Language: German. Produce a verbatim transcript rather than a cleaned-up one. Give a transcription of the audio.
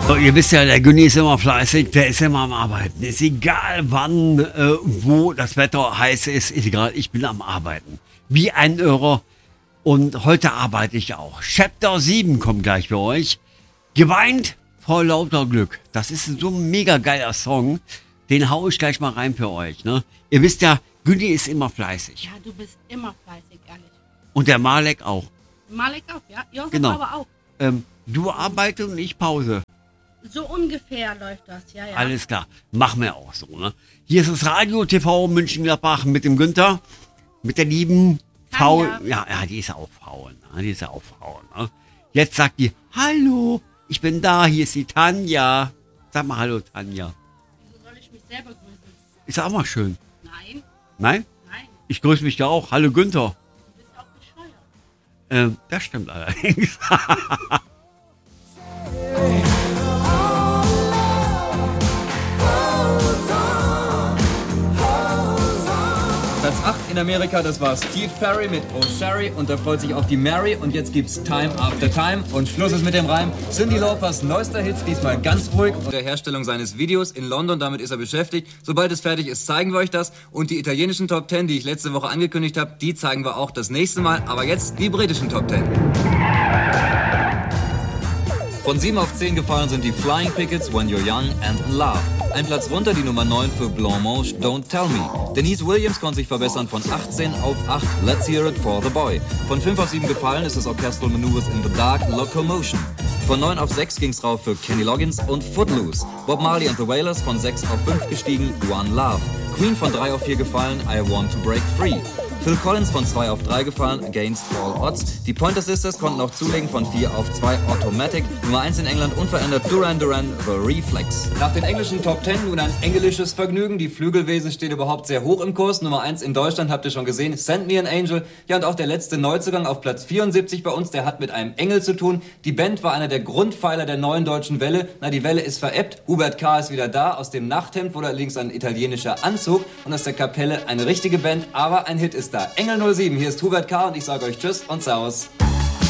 So, ihr wisst ja, der Günni ist immer fleißig, der ist immer am Arbeiten. Ist egal wann, äh, wo das Wetter heiß ist, ist egal, ich bin am Arbeiten. Wie ein Irrer. Und heute arbeite ich auch. Chapter sieben kommt gleich für euch. Geweint vor lauter Glück. Das ist so ein mega geiler Song. Den hau ich gleich mal rein für euch. Ne? Ihr wisst ja, Günni ist immer fleißig. Ja, du bist immer fleißig, ehrlich. Und der Malek auch. Malek auch, ja? Josef Genau. aber auch. Ähm, du arbeitest und ich Pause. So ungefähr läuft das, ja, ja. Alles klar, machen wir auch so. Ne? Hier ist das Radio T V München-Gladbach mit dem Günther, mit der lieben Faul. Ja, ja, die ist auch faul. Ne? Die ist auch faul. Ne? Jetzt sagt die, hallo, ich bin da, hier ist die Tanja. Sag mal hallo, Tanja. Wieso soll ich mich selber grüßen? Ist auch mal schön. Nein, Nein? nein, Ich grüße mich ja auch. Hallo, Günther. du bist auch bescheuert. Ähm, das stimmt allerdings. Platz acht in Amerika, das war Steve Perry mit Oh Sherry und da freut sich auch die Mary und jetzt gibt's Time After Time und Schluss ist mit dem Reim. Cyndi Laupers neuester Hit, diesmal ganz ruhig. Und der Herstellung seines Videos in London, damit ist er beschäftigt. Sobald es fertig ist, zeigen wir euch das und die italienischen Top zehn, die ich letzte Woche angekündigt habe, die zeigen wir auch das nächste Mal. Aber jetzt die britischen Top zehn. Von sieben auf zehn gefallen sind die Flying Pickets, When You're Young and in Love. Ein Platz runter, die Nummer neun für Blancmange, Don't Tell Me. Denise Williams konnte sich verbessern von achtzehn auf acht, Let's Hear It for the Boy. Von fünf auf sieben gefallen ist das Orchestral Maneuvers in the Dark, Locomotion. Von neun auf sechs ging's rauf für Kenny Loggins und Footloose. Bob Marley and the Wailers von sechs auf fünf gestiegen, One Love. Queen von drei auf vier gefallen, I Want to Break Free. Phil Collins von zwei auf drei gefallen, Against All Odds. Die Pointer Sisters konnten auch zulegen von vier auf zwei, Automatic. Nummer eins in England unverändert, Duran Duran, The Reflex. Nach den englischen Top zehn nun ein englisches Vergnügen. Die Flügelwesen steht überhaupt sehr hoch im Kurs. Nummer eins in Deutschland habt ihr schon gesehen, Send Me an Angel. Ja, und auch der letzte Neuzugang auf Platz vierundsiebzig bei uns, der hat mit einem Engel zu tun. Die Band war einer der Grundpfeiler der neuen deutschen Welle. Na, die Welle ist verebbt. Hubert K. ist wieder da. Aus dem Nachthemd wurde allerdings ein italienischer Anzug. Und aus der Kapelle eine richtige Band, aber ein Hit ist da. Engel null sieben, hier ist Hubert K. und ich sage euch Tschüss und Servus.